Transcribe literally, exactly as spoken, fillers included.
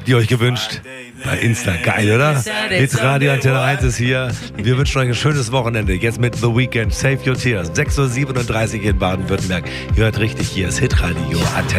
ihr euch gewünscht? Bei Insta. Geil, oder? Hitradio Antenne eins ist hier. Wir wünschen euch ein schönes Wochenende. Jetzt mit The Weeknd. Save Your Tears. sechs Uhr siebenunddreißig in Baden-Württemberg. Ihr hört richtig, hier ist Hitradio Antenne.